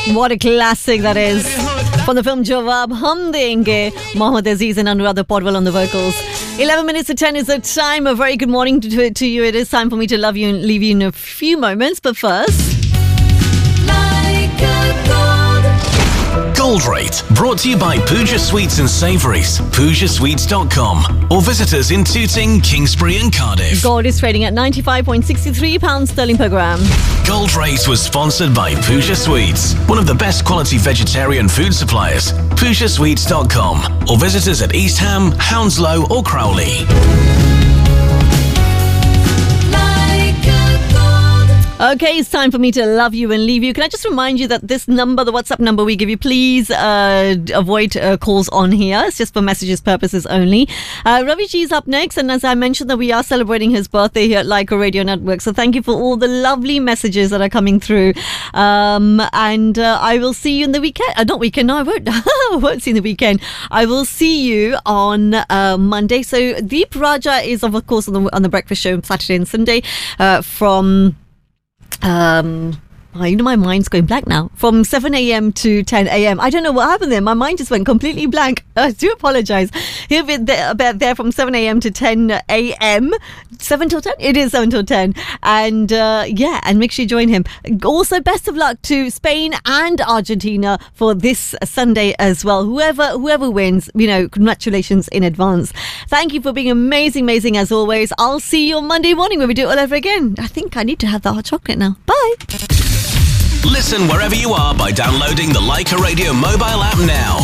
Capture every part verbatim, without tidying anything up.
What a classic that is. From the film Jawab Hum Denge, Mohammad Aziz and Anuradha Podwal on the vocals. eleven minutes to ten is the time. A very good morning to, to you. It is time for me to love you and leave you in a few moments. But first... Like a gold. Gold Rate, brought to you by Pooja Sweets and Savouries, pooja sweets dot com, or visit us in Tooting, Kingsbury and Cardiff. Gold is trading at ninety-five point six three pounds sterling per gram. Gold Rate was sponsored by Pooja Sweets, one of the best quality vegetarian food suppliers, pooja sweets dot com, or visit us at East Ham, Hounslow or Crowley. Okay, it's time for me to love you and leave you. Can I just remind you that this number, the WhatsApp number we give you, please uh, avoid uh, calls on here. It's just for messages purposes only. Uh, Ravi G is up next, and as I mentioned that we are celebrating his birthday here at Leica Radio Network. So thank you for all the lovely messages that are coming through. Um, and uh, I will see you in the weekend. Uh, not weekend, no, I won't. I won't see you in the weekend. I will see you on uh, Monday. So Deep Raja is, of course, on the, on the breakfast show Saturday and Sunday uh, from... Um, oh, you know, my mind's going blank now. From seven a.m. to ten a.m. I don't know what happened there. My mind just went completely blank. I do apologise. He'll be there, there from seven a.m. to ten a.m. seven till ten? It is seven till ten. And uh, yeah, and make sure you join him. Also, best of luck to Spain and Argentina for this Sunday as well. Whoever whoever wins, you know, congratulations in advance. Thank you for being amazing, amazing as always. I'll see you on Monday morning when we do it all over again. I think I need to have the hot chocolate now. Bye. Listen wherever you are by downloading the Leica Radio mobile app now.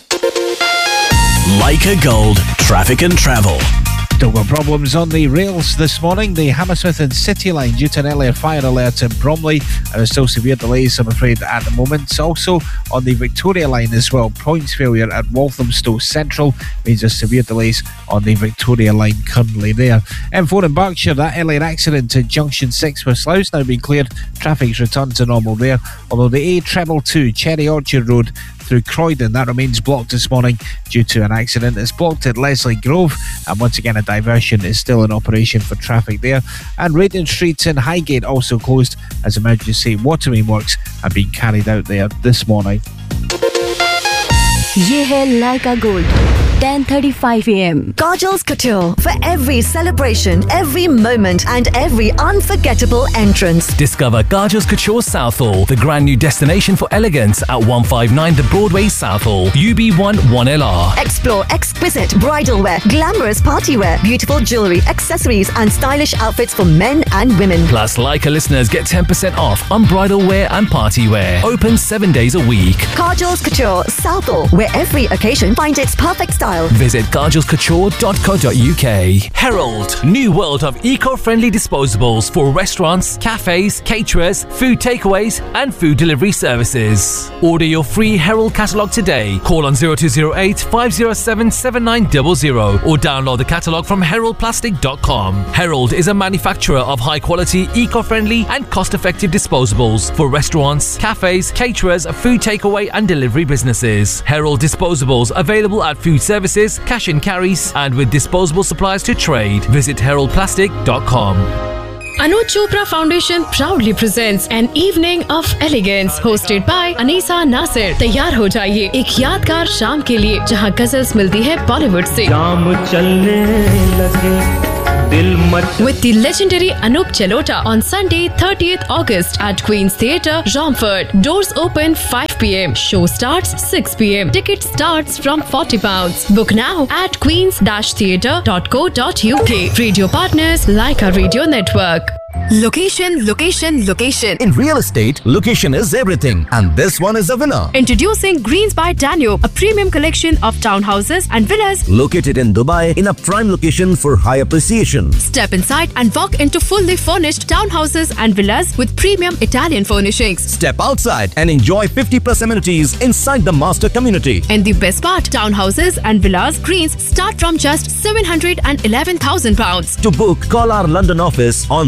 Leica Gold, traffic and travel. Still got problems on the rails this morning. The Hammersmith and City line due to an earlier fire alert in Bromley. There are still severe delays, I'm afraid, at the moment. Also on the Victoria line as well. Points failure at Walthamstow Central means there's severe delays on the Victoria line currently there. M four in Berkshire, that earlier accident at Junction six with Slough's now been cleared. Traffic's returned to normal there. Although the A two two Cherry Orchard Road through Croydon, that remains blocked this morning due to an accident. It's blocked at Leslie Grove, and once again a diversion is still in operation for traffic there. And Radiant Street in Highgate also closed as emergency watering works have been carried out there this morning. ये है Leica Gold, ten thirty-five a.m. Kajal's Couture, for every celebration, every moment and every unforgettable entrance. Discover Kajal's Couture Southall, the brand new destination for elegance at one fifty-nine The Broadway Southall, U B one one L R. Explore exquisite bridal wear, glamorous party wear, beautiful jewellery, accessories and stylish outfits for men and women. Plus, Leica listeners get ten percent off on bridal wear and party wear. Open seven days a week. Kajal's Couture Southall, where every occasion finds its perfect style. Visit kajals couture dot co dot uk. Herald, new world of eco-friendly disposables for restaurants, cafes, caterers, food takeaways and food delivery services. Order your free Herald catalogue today. Call on zero two zero eight, five zero seven, seven nine zero zero or download the catalogue from herald plastic dot com. Herald is a manufacturer of high-quality, eco-friendly and cost-effective disposables for restaurants, cafes, caterers, food takeaway and delivery businesses. Herald disposables available at food services, cash and carries, and with disposable supplies to trade. Visit herald plastic dot com. Anuj Chopra Foundation proudly presents an evening of elegance hosted by Anisa Nasir. तैयार हो जाइए एक यादगार शाम के लिए जहां गजल्स मिलती है बॉलीवुड से। शाम चलने लगे with the legendary Anup Jalota on Sunday, thirtieth August at Queen's Theatre, Romford. Doors open five p.m. Show starts six p.m. Ticket starts from forty pounds. Book now at queens dash theatre dot co dot uk. Radio partners Leica Radio Network. Location, location, location. In real estate, location is everything. And this one is a winner. Introducing Greens by Danube, a premium collection of townhouses and villas located in Dubai in a prime location for high appreciation. Step inside and walk into fully furnished townhouses and villas with premium Italian furnishings. Step outside and enjoy fifty plus amenities inside the master community. And the best part, townhouses and villas Greens start from just seven hundred eleven thousand pounds. To book, call our London office on zero two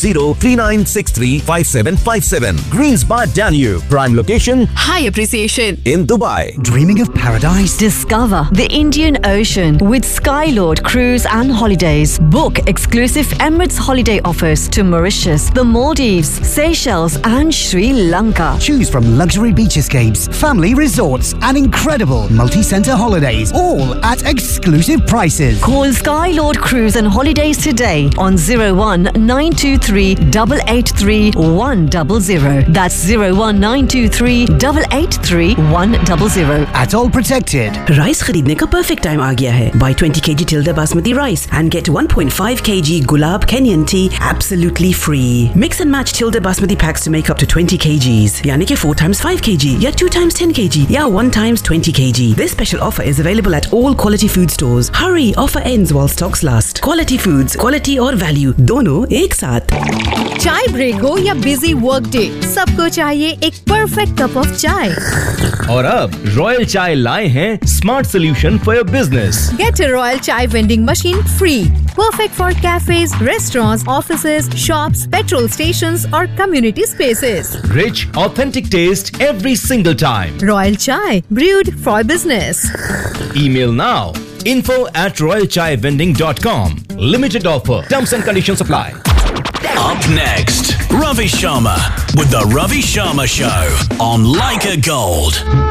zero three nine six three five seven five seven. Greens by Danube. Prime location High appreciation. in Dubai. Dreaming of paradise? Discover the Indian Ocean with Skylord Cruise and Holidays. Book exclusive Emirates holiday offers to Mauritius, the Maldives, Seychelles and Sri Lanka. Choose from luxury beach escapes, family resorts and incredible multi-center holidays, all at exclusive prices. Call Skylord Cruise and Holidays today on zero one nine two three eight eight three one zero zero. That's zero one nine two three eight eight three one zero zero. At all protected. Rice खरीदने का perfect time आ गया है. Buy twenty kilograms Tilda Basmati rice and get one point five kilograms Gulab Kenyan tea absolutely free. Mix and match Tilda Basmati packs to make up to twenty kilograms. यानी कि four times five kilograms, या two times ten kilograms, या one times twenty kilograms. This special offer is available at all quality food stores. Hurry, offer ends while stocks last. Quality foods, quality और value दोनों एक साथ. चाय break हो या busy work day, सबको चाहिए एक परफेक्ट कप ऑफ चाय. और अब रॉयल चाय लाए हैं smart solution for your business. Get a Royal Chai vending machine free. Perfect for cafes, restaurants, offices, shops, petrol stations or community spaces. Rich, authentic taste every single time. Royal Chai, brewed for business. Email now. Info at royal chai vending dot com. Limited offer. Terms and conditions apply. Up next, Ravi Sharma with the Ravi Sharma Show on Leica Gold.